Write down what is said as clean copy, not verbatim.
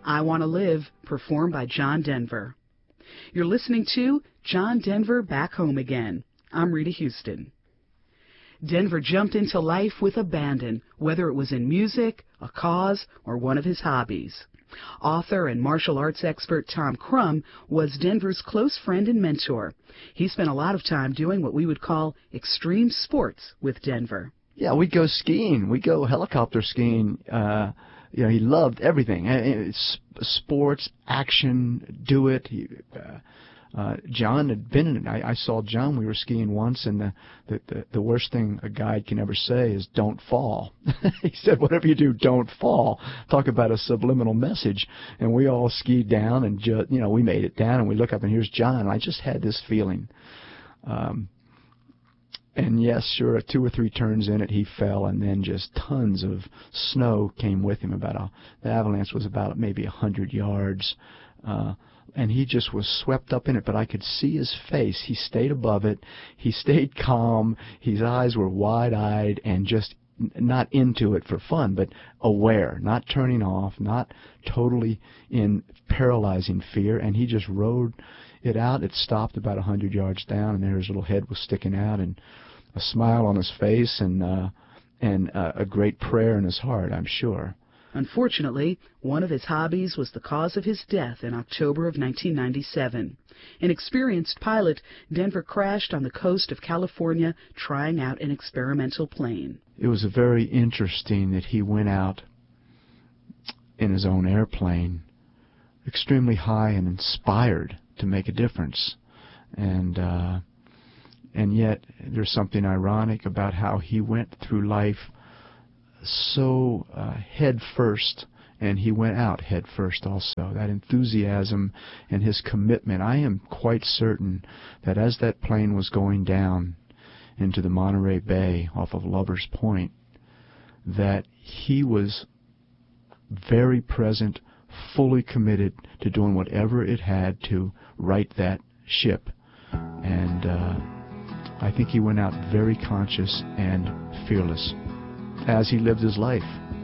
I Want to Live, performed by John Denver. You're listening to John Denver Back Home Again. I'm Rita Houston. Denver jumped into life with abandon, whether it was in music, a cause, or one of his hobbies. Author and martial arts expert Tom Crum was Denver's close friend and mentor. He spent a lot of time doing what we would call extreme sports with Denver. Yeah, we'd go skiing. We'd go helicopter skiing. He loved everything. Sports, action, do it. John had been in it. I saw John. We were skiing once, and the worst thing a guide can ever say is "don't fall." He said, "Whatever you do, don't fall." Talk about a subliminal message. And we all skied down, and we made it down, and we look up, and here's John. And I just had this feeling. And yes, sure, 2 or 3 turns in it, he fell, and then just tons of snow came with him. The avalanche was about maybe 100 yards. And he just was swept up in it, but I could see his face. He stayed above it. He stayed calm. His eyes were wide-eyed and just not into it for fun, but aware, not turning off, not totally in paralyzing fear. And he just rode it out. It stopped about 100 yards down, and there his little head was sticking out, and a smile on his face, and a great prayer in his heart, I'm sure. Unfortunately, one of his hobbies was the cause of his death in October of 1997. An experienced pilot, Denver crashed on the coast of California trying out an experimental plane. It was very interesting that he went out in his own airplane, extremely high and inspired to make a difference. And yet there's something ironic about how he went through life so head first, and he went out head first also. That enthusiasm and his commitment. I am quite certain that as that plane was going down into the Monterey Bay off of Lover's Point, that he was very present, fully committed to doing whatever it had to right that ship. And I think he went out very conscious and fearless as he lived his life.